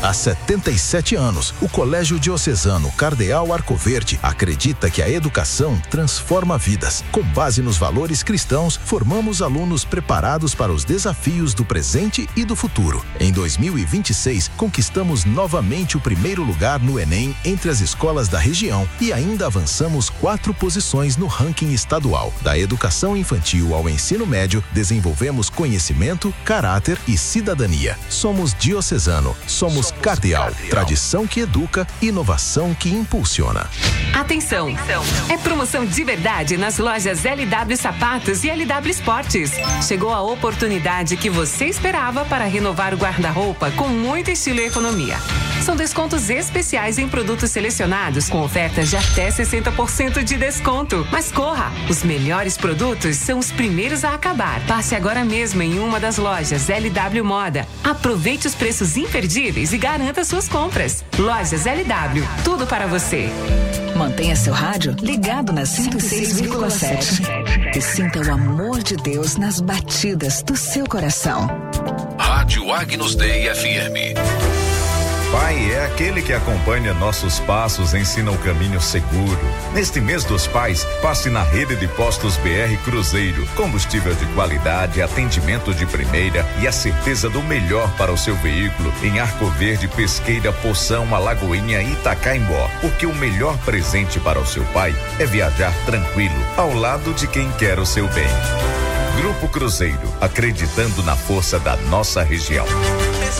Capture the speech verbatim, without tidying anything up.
Há setenta e sete anos, o Colégio Diocesano Cardeal Arcoverde acredita que a educação transforma vidas. Com base nos valores cristãos, formamos alunos preparados para os desafios do presente e do futuro. Em dois mil e vinte e seis, conquistamos novamente o primeiro lugar no Enem entre as escolas da região e ainda avançamos quatro posições no ranking estadual. Da educação infantil ao ensino médio, desenvolvemos conhecimento, caráter e cidadania. Somos diocesano, somos Cardeal, tradição que educa, inovação que impulsiona. Atenção! É promoção de verdade nas lojas L W Sapatos e L W Esportes. Chegou a oportunidade que você esperava para renovar o guarda-roupa com muito estilo e economia. São descontos especiais em produtos selecionados com ofertas de até sessenta por cento de desconto. Mas corra! Os melhores produtos são os primeiros a acabar. Passe agora mesmo em uma das lojas L W Moda. Aproveite os preços imperdíveis e garanta suas compras. Lojas L W, tudo para você. Mantenha seu rádio ligado na cento e seis vírgula sete e sinta o amor de Deus nas batidas do seu coração. Rádio Agnus Dei F M. Pai é aquele que acompanha nossos passos e ensina o caminho seguro. Neste mês dos pais, passe na rede de postos B R Cruzeiro. Combustível de qualidade, atendimento de primeira e a certeza do melhor para o seu veículo em Arco Verde, Pesqueira, Poção, Alagoinha e Itacaimbó. Porque o melhor presente para o seu pai é viajar tranquilo, ao lado de quem quer o seu bem. Grupo Cruzeiro, acreditando na força da nossa região.